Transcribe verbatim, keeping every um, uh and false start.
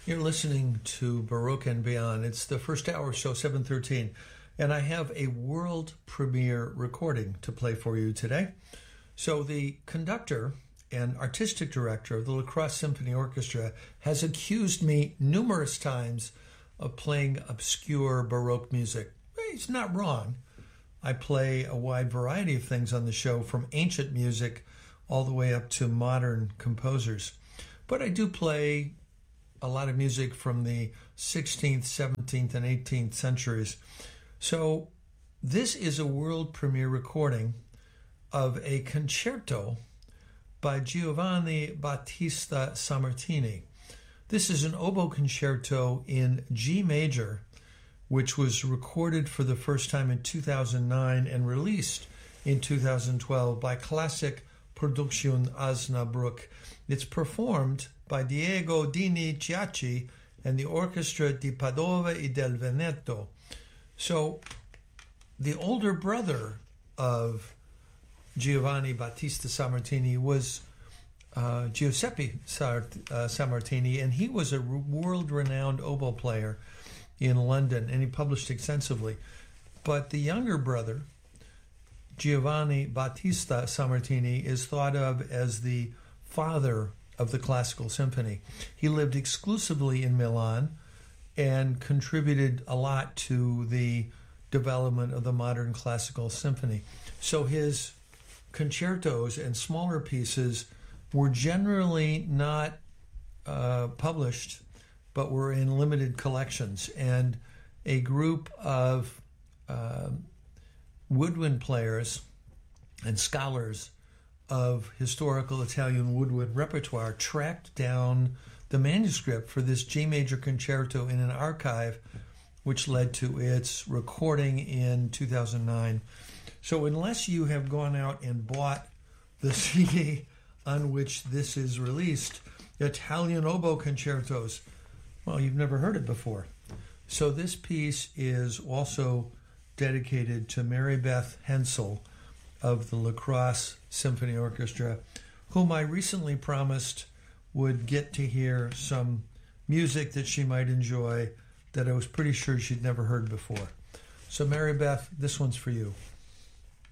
You're listening to Baroque and Beyond. It's the first hour show, seven thirteen, and I have a world premiere recording to play for you today. So the conductor and artistic director of the La Crosse Symphony Orchestra has accused me numerous times of playing obscure Baroque music. He's not wrong. I play a wide variety of things on the show, from ancient music all the way up to modern composers. But I do play a lot of music from the sixteenth, seventeenth, and eighteenth centuries. So this is a world premiere recording of a concerto by Giovanni Battista Sammartini. This is an oboe concerto in G major, which was recorded for the first time in two thousand nine and released in two thousand twelve by Classic Production Osnabrück. It's performed by Diego Dini Ciacci and the Orchestra di Padova e del Veneto. So, the older brother of Giovanni Battista Sammartini was uh, Giuseppe Sar- uh, Sammartini, and he was a world-renowned oboe player in London, and he published extensively. But the younger brother, Giovanni Battista Sammartini, is thought of as the father of the classical symphony. He lived exclusively in Milan and contributed a lot to the development of the modern classical symphony. So his concertos and smaller pieces were generally not uh, published, but were in limited collections. And a group of uh, woodwind players and scholars of historical Italian woodwind repertoire tracked down the manuscript for this G major concerto in an archive, which led to its recording in two thousand nine. So unless you have gone out and bought the C D on which this is released, Italian oboe concertos, well, you've never heard it before. So this piece is also dedicated to Mary Beth Hensel of the La Crosse Symphony Orchestra, whom I recently promised would get to hear some music that she might enjoy that I was pretty sure she'd never heard before. So Mary Beth, this one's for you.